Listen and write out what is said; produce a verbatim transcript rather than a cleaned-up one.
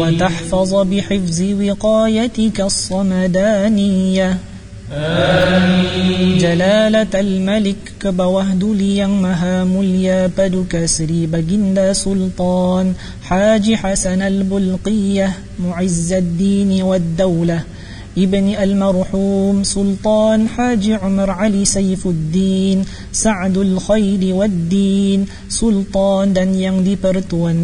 وتحفظ بحفظ وقايتك الصمدانية. آمين. جلالة الملك كبوهد ليang maha mulya paduka Sri Baginda Sultan Haji Hasan al-Bulqiyah معز الدين والدولة ابن المرحوم سلطان حاج عمر علي سيف الدين سعد الخير والدين Sultan dan yang dipertuan